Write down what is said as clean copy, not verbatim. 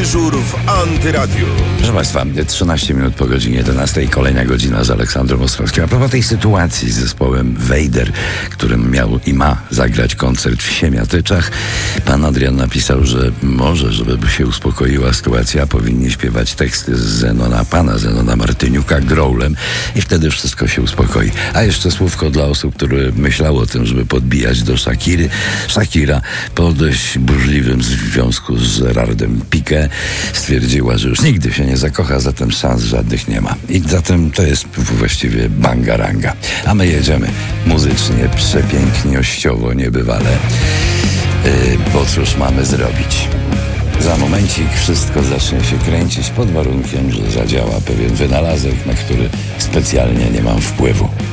Dyżur w Antyradiu. Proszę Państwa, 13 minut po godzinie 11, kolejna godzina z Aleksandrem Ostrowskim. A propos tej sytuacji z zespołem Wejder, którym miał i ma zagrać koncert w Siemiatyczach, pan Adrian napisał, że może, żeby się uspokoiła sytuacja, powinni śpiewać teksty z pana Zenona Martyniuka growlem i wtedy wszystko się uspokoi. A jeszcze słówko dla osób, które myślały o tym, żeby podbijać do Shakiry. Shakira po dość burzliwym związku z Gerardem Piqué stwierdziła, że już nigdy się nie zakocha, zatem szans żadnych nie ma. I zatem to jest właściwie bangaranga. A my jedziemy muzycznie, przepiękniościowo, niebywale. Bo cóż mamy zrobić? Za momencik wszystko zacznie się kręcić pod warunkiem, że zadziała pewien wynalazek, na który specjalnie nie mam wpływu.